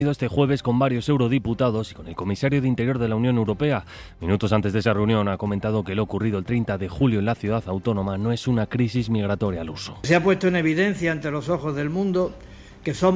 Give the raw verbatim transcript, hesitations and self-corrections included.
este jueves con varios eurodiputados y con el comisario de Interior de la Unión Europea. Minutos antes de esa reunión ha comentado que lo ocurrido el treinta de julio en la ciudad autónoma no es una crisis migratoria al uso. Se ha puesto en evidencia ante los ojos del mundo que somos